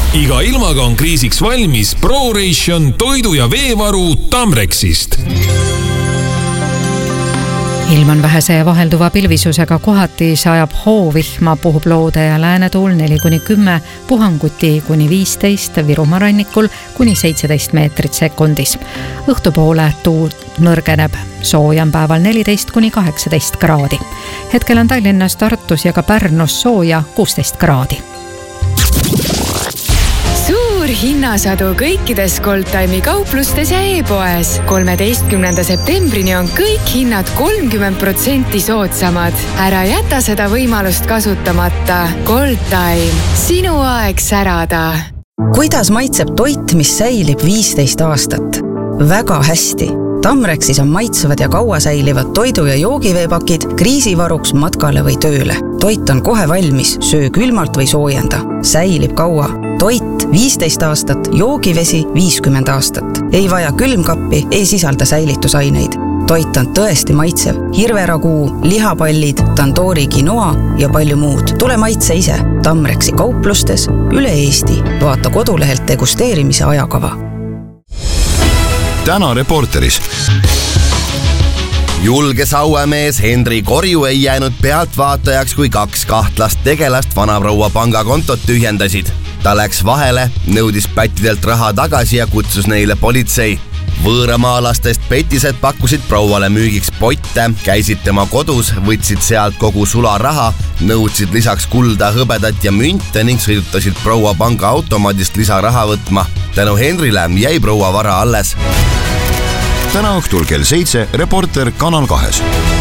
Iga ilmaga on kriisiks valmis ProRation toidu- ja veevaru Tamrexist. Ilm on vähese ja vahelduva pilvisusega, kohati sajab hoovihma, puhub loode ja läänetuul 4-10, puhanguti kuni 15, Virumaa rannikul kuni 17 meetrit sekundis. Õhtupoole tuul nõrgeneb, sooja on päeval 14-18 kraadi. Hetkel on Tallinnas, Tartus ja ka Pärnus sooja 16 kraadi. Hinnasadu kõikides Goldtime'i kauplustes ja e-poes. 13. septembrini on kõik hinnad 30% soodsamad. Ära jäta seda võimalust kasutamata. Goldtime. Sinu aeg särada. Kuidas maitseb toit, mis säilib 15 aastat? Väga hästi. Tamrexis on maitsevad ja kaua säilivad toidu- ja joogiveepakid kriisivaruks matkale või tööle. Toit on kohe valmis, söö külmalt või soojenda. Säilib kaua. Toit 15 aastat, joogivesi 50 aastat. Ei vaja külmkappi, ei sisalda säilitusaineid. Toit on tõesti maitsev. Hirveraguu, lihapallid, tandoori quinoa ja palju muud. Tule maitse ise. Tamrexi kauplustes üle Eesti. Vaata kodulehelt degusteerimise ajakava. Täna Reporteris. Julge sauemees Henri Korju ei jäänud pealtvaatajaks, kui 2 kahtlast tegelast vanaproua pangakontot tühjendasid. Ta läks vahele, nõudis pättidelt raha tagasi ja kutsus neile politsei. Võõramaalastest petised pakkusid prouale müügiks potte, käisid tema kodus, võtsid sealt kogu sularaha, nõudsid lisaks kulda, hõbedat ja münte ning sõidutasid proua panga automaadist lisaraha võtma. Tänu Henrile jäi proua vara alles. Täna õhtul kell 7 Reporter Kanal 2.